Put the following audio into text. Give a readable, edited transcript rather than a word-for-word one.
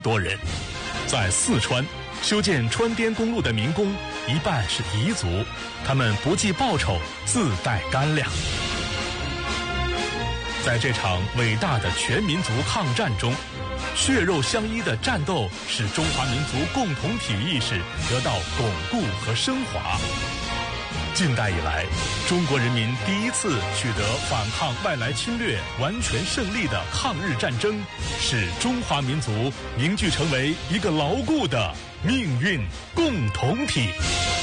多人。在四川修建川滇公路的民工一半是彝族，他们不计报酬，自带干粮。在这场伟大的全民族抗战中，血肉相依的战斗使中华民族共同体意识得到巩固和升华。近代以来，中国人民第一次取得反抗外来侵略完全胜利的抗日战争，使中华民族凝聚成为一个牢固的命运共同体。